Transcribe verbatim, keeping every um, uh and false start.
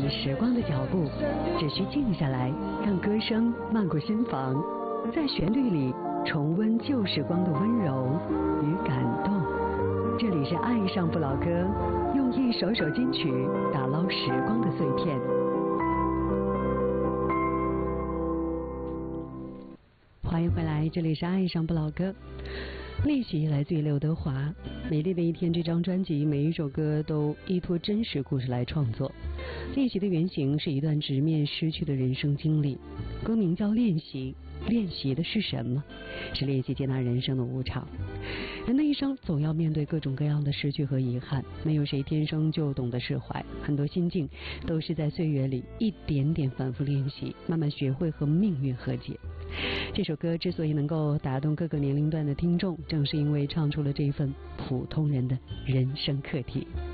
时光的脚步，只需静下来，让歌声漫过心房，在旋律里重温旧时光的温柔与感动。这里是爱上不老歌，用一首首金曲打捞时光的碎片。欢迎回来，这里是爱上不老歌。练习来自于刘德华，《美丽的一天》这张专辑，每一首歌都依托真实故事来创作。练习的原型是一段直面失去的人生经历，歌名叫练习。练习的是什么？是练习接纳人生的无常。人的一生总要面对各种各样的失去和遗憾，没有谁天生就懂得释怀，很多心境都是在岁月里一点点反复练习，慢慢学会和命运和解。这首歌之所以能够打动各个年龄段的听众，正是因为唱出了这一份普通人的人生课题。